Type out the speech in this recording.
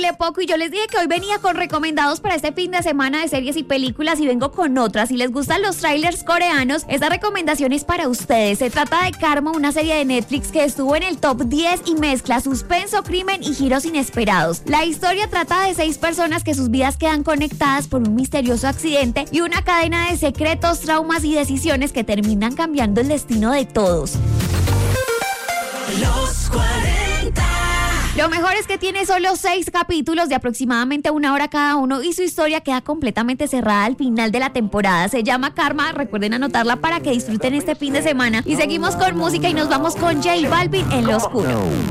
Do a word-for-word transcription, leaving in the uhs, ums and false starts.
Baile Poco y yo les dije que hoy venía con recomendados para este fin de semana de series y películas y vengo con otras. Si les gustan los trailers coreanos, esta recomendación es para ustedes. Se trata de Karma, una serie de Netflix que estuvo en el top diez y mezcla suspenso, crimen y giros inesperados. La historia trata de seis personas que sus vidas quedan conectadas por un misterioso accidente y una cadena de secretos, traumas y decisiones que terminan cambiando el destino de todos. Los cuarenta. Lo mejor es que tiene solo seis capítulos de aproximadamente una hora cada uno y su historia queda completamente cerrada al final de la temporada. Se llama Karma, recuerden anotarla para que disfruten este fin de semana. Y seguimos con música y nos vamos con J Balvin en Lo Oscuro.